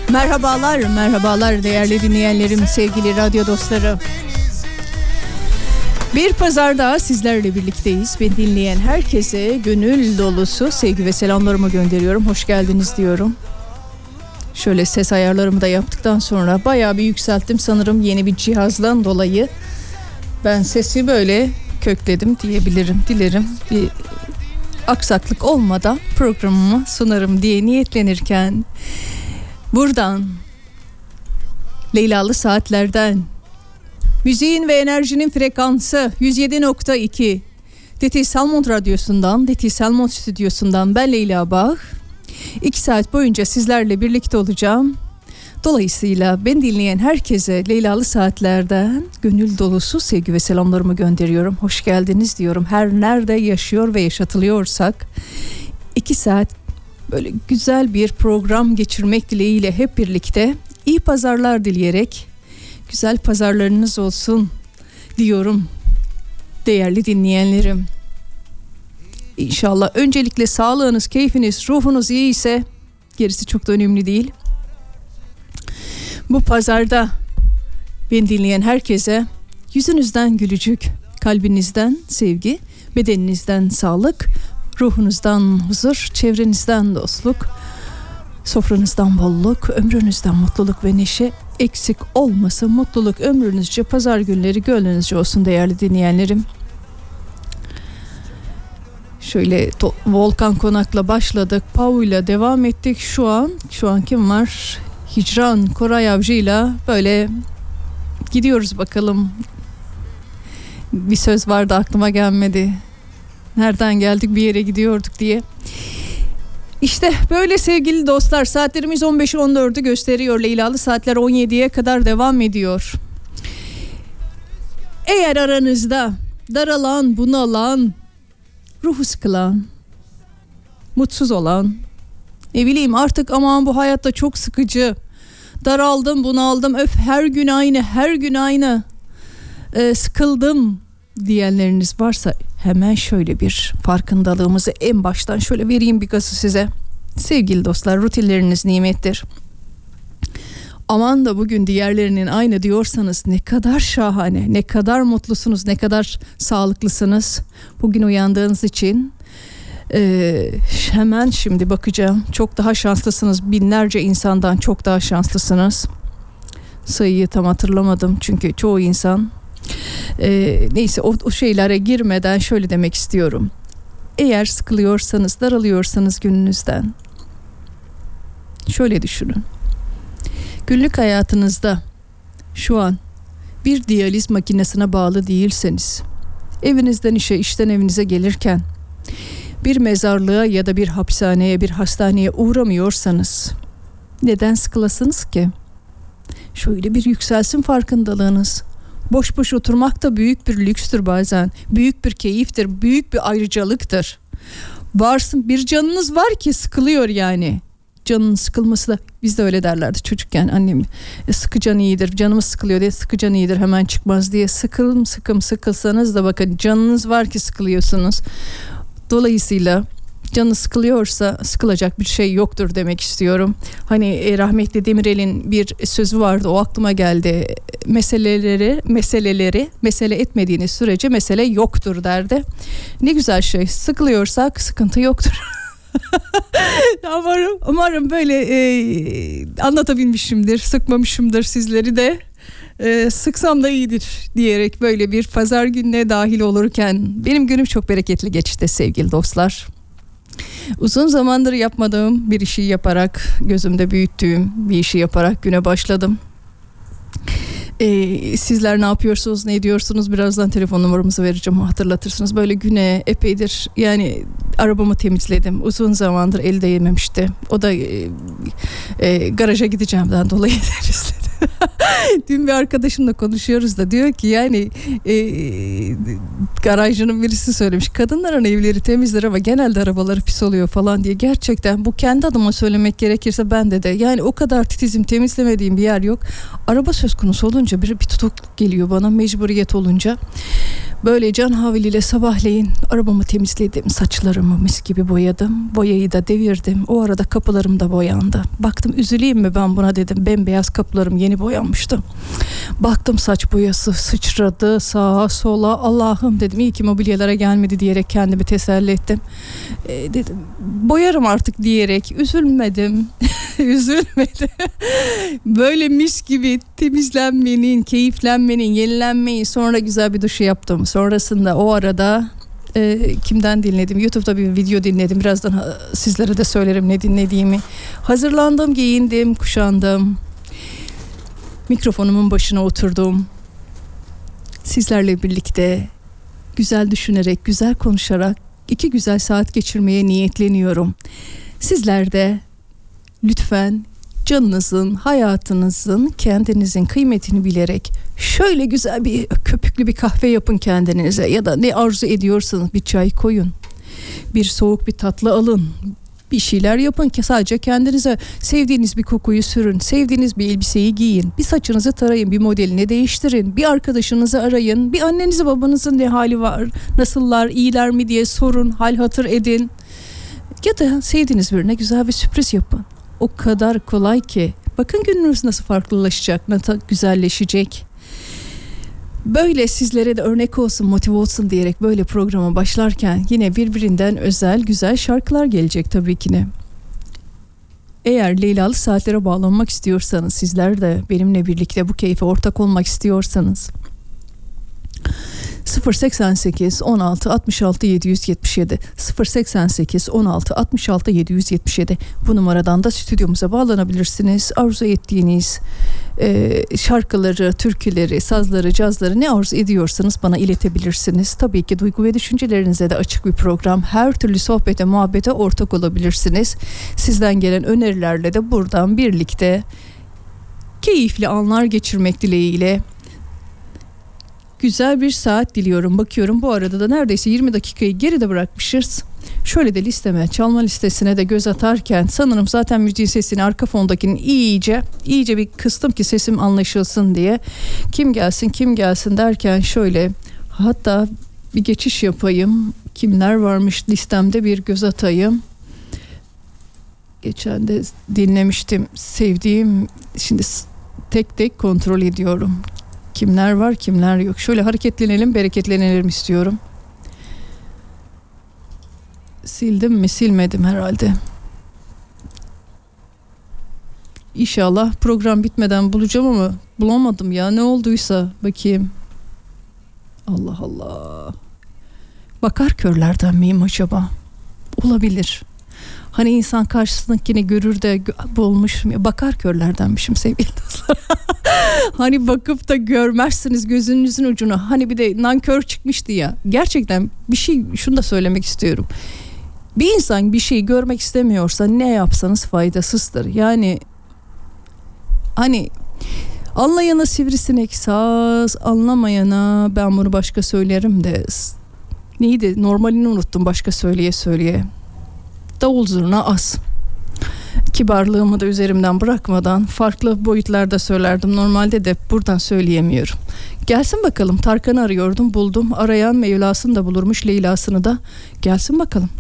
Merhabalar değerli dinleyenlerim, sevgili radyo dostları. Bir pazar daha sizlerle birlikteyiz. Beni dinleyen herkese gönül dolusu sevgi ve selamlarımı gönderiyorum. Hoş geldiniz diyorum. Şöyle ses ayarlarımı da yaptıktan sonra bayağı bir yükselttim. Sanırım yeni bir cihazdan dolayı ben sesi böyle kökledim diyebilirim. Dilerim bir aksaklık olmadan programımı sunarım diye niyetlenirken buradan Leylalı Saatler'den müziğin ve enerjinin frekansı 107.2 DT Salmon Radyosu'ndan, DT Salmon Stüdyosu'ndan ben Leyla Bağ. 2 saat boyunca sizlerle birlikte olacağım. Dolayısıyla beni dinleyen herkese Leylalı Saatler'den gönül dolusu sevgi ve selamlarımı gönderiyorum. Hoş geldiniz diyorum. Her nerede yaşıyor ve yaşatılıyorsak 2 saat böyle güzel bir program geçirmek dileğiyle hep birlikte iyi pazarlar dileyerek güzel pazarlarınız olsun diyorum değerli dinleyenlerim. İnşallah öncelikle sağlığınız, keyfiniz, ruhunuz iyi ise gerisi çok da önemli değil. Bu pazarda beni dinleyen herkese yüzünüzden gülücük, kalbinizden sevgi, bedeninizden sağlık, ruhunuzdan huzur, çevrenizden dostluk, sofranızdan bolluk, ömrünüzden mutluluk ve neşe eksik olmasın. Mutluluk ömrünüzce, pazar günleri gönlünüzce olsun değerli dinleyenlerim. Şöyle Volkan Konak'la başladık, Pau'yla devam ettik. Şu an kim var? Hicran Koray Avcı'yla böyle gidiyoruz bakalım. Bir söz vardı aklıma gelmedi. Nereden geldik bir yere gidiyorduk diye. İşte böyle sevgili dostlar, saatlerimiz 15'i 14'ü gösteriyor. Leylalı Saatler 17'ye kadar devam ediyor. Eğer aranızda daralan, bunalan, ruhu sıkılan, mutsuz olan, ne bileyim artık aman bu hayatta çok sıkıcı, daraldım, bunaldım, öf her gün aynı, sıkıldım diyenleriniz varsa hemen şöyle bir farkındalığımızı en baştan şöyle vereyim bir gazı size. Sevgili dostlar, rutinleriniz nimettir. Aman da bugün diğerlerinin aynı diyorsanız ne kadar şahane, ne kadar mutlusunuz, ne kadar sağlıklısınız. Bugün uyandığınız için hemen şimdi bakacağım. Çok daha şanslısınız, binlerce insandan çok daha şanslısınız. Sayıyı tam hatırlamadım çünkü çoğu insan. Neyse o şeylere girmeden şöyle demek istiyorum. Eğer sıkılıyorsanız, daralıyorsanız gününüzden şöyle düşünün. Günlük hayatınızda şu an bir diyaliz makinesine bağlı değilseniz, evinizden işe, işten evinize gelirken bir mezarlığa ya da bir hapishaneye, bir hastaneye uğramıyorsanız neden sıkılasınız ki? Şöyle bir yükselsin farkındalığınız. Boş boş oturmak da büyük bir lükstür bazen. Büyük bir keyiftir, büyük bir ayrıcalıktır. Varsın, bir canınız var ki sıkılıyor yani. Canının sıkılması da, biz de öyle derlerdi çocukken annem. Sıkı can iyidir, canımız sıkılıyor diye sıkı can iyidir hemen çıkmaz diye. Sıkılsanız da bakın canınız var ki sıkılıyorsunuz. Dolayısıyla canı sıkılıyorsa sıkılacak bir şey yoktur demek istiyorum. Hani rahmetli Demirel'in bir sözü vardı, o aklıma geldi. Mesele etmediğiniz sürece mesele yoktur derdi. Ne güzel şey, sıkılıyorsak sıkıntı yoktur. Umarım böyle anlatabilmişimdir, sıkmamışımdır sizleri de. Sıksam da iyidir diyerek böyle bir pazar gününe dahil olurken benim günüm çok bereketli geçti sevgili dostlar. Uzun zamandır yapmadığım bir işi yaparak, gözümde büyüttüğüm bir işi yaparak güne başladım. Sizler ne yapıyorsunuz, ne ediyorsunuz? Birazdan telefon numaramızı vereceğim, hatırlatırsınız. Böyle güne epeydir yani arabamı temizledim. Uzun zamandır el değmemişti. O da garaja gideceğimden dolayı temizledim. Dün bir arkadaşımla konuşuyoruz da diyor ki yani garajcının birisi söylemiş, kadınların evleri temizler ama genelde arabaları pis oluyor falan diye. Gerçekten bu kendi adıma söylemek gerekirse bende de yani o kadar titizim, temizlemediğim bir yer yok. Araba söz konusu olunca bir tutukluk geliyor bana, mecburiyet olunca. Böyle can havliyle sabahleyin arabamı temizledim, saçlarımı mis gibi boyadım, boyayı da devirdim. O arada kapılarım da boyandı. Baktım üzüleyim mi ben buna dedim, bembeyaz kapılarım yeni boyanmıştı. Baktım saç boyası sıçradı sağa sola, Allah'ım dedim iyi ki mobilyalara gelmedi diyerek kendimi teselli ettim. Dedim boyarım artık diyerek üzülmedim. Üzülmedim. Böyle mis gibi temizlenmenin, keyiflenmenin, yenilenmeyin, sonra güzel bir duşu yaptım. Sonrasında o arada kimden dinledim? YouTube'da bir video dinledim. Birazdan sizlere de söylerim ne dinlediğimi. Hazırlandım, giyindim, kuşandım. Mikrofonumun başına oturdum. Sizlerle birlikte güzel düşünerek, güzel konuşarak 2 güzel saat geçirmeye niyetleniyorum. Sizler de lütfen canınızın, hayatınızın, kendinizin kıymetini bilerek şöyle güzel bir köpüklü bir kahve yapın kendinize, ya da ne arzu ediyorsanız bir çay koyun, bir soğuk bir tatlı alın, bir şeyler yapın ki sadece kendinize. Sevdiğiniz bir kokuyu sürün, sevdiğiniz bir elbiseyi giyin, bir saçınızı tarayın, bir modelini değiştirin, bir arkadaşınızı arayın, bir annenizi babanızın ne hali var, nasıllar, iyiler mi diye sorun, hal hatır edin, ya da sevdiğiniz birine güzel bir sürpriz yapın. O kadar kolay ki. Bakın gününüz nasıl farklılaşacak, nasıl güzelleşecek. Böyle sizlere de örnek olsun, motive olsun diyerek böyle programa başlarken yine birbirinden özel güzel şarkılar gelecek tabii ki ne. Eğer Leylalı Saatlere bağlanmak istiyorsanız, sizler de benimle birlikte bu keyfe ortak olmak istiyorsanız 088 16 66 777 088 16 66 777 bu numaradan da stüdyomuza bağlanabilirsiniz. Arzu ettiğiniz şarkıları, türküleri, sazları, cazları ne arzu ediyorsanız bana iletebilirsiniz. Tabii ki duygu ve düşüncelerinize de açık bir program. Her türlü sohbete, muhabbete ortak olabilirsiniz. Sizden gelen önerilerle de buradan birlikte keyifli anlar geçirmek dileğiyle güzel bir saat diliyorum. Bakıyorum bu arada da neredeyse 20 dakikayı geride bırakmışız. Şöyle de listeme, çalma listesine de göz atarken sanırım zaten müziğin sesini arka fondakinin iyice bir kıstım ki sesim anlaşılsın diye. Kim gelsin derken şöyle, hatta bir geçiş yapayım. Kimler varmış listemde bir göz atayım. Geçen de dinlemiştim, sevdiğim, şimdi tek tek kontrol ediyorum. Kimler var, kimler yok. Şöyle hareketlenelim, bereketlenelim istiyorum. Sildim mi? Silmedim herhalde. İnşallah program bitmeden bulacağım ama bulamadım ya. Ne olduysa bakayım. Allah Allah. Bakar körlerden miyim acaba? Olabilir. Hani insan karşısındakini görür de bulmuş mu? Bakar körlerdenmişim sevgili dostlar. Hani bakıp da görmezsiniz gözünüzün ucunu. Hani bir de nankör çıkmıştı ya. Gerçekten bir şey, şunu da söylemek istiyorum. Bir insan bir şeyi görmek istemiyorsa ne yapsanız faydasızdır. Yani hani anlayana sivrisinek saz, anlamayana ben bunu başka söylerim de neydi, normalini unuttum, başka söyleye. Davul zurna az. Kibarlığımı da üzerimden bırakmadan farklı boyutlarda söylerdim. Normalde de buradan söyleyemiyorum. Gelsin bakalım, Tarkan'ı arıyordum, buldum. Arayan Mevlasını da bulurmuş, Leyla'sını da. Gelsin bakalım.